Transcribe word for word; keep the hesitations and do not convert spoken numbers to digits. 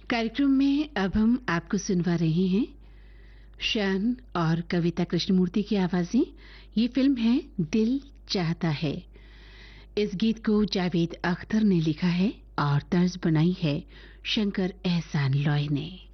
कार्यक्रम में अब हम आपको सुनवा रहे हैं शान और कविता कृष्णमूर्ति की आवाजें। ये फिल्म है दिल चाहता है। इस गीत को जावेद अख्तर ने लिखा है और तर्ज बनाई है शंकर एहसान लॉय ने।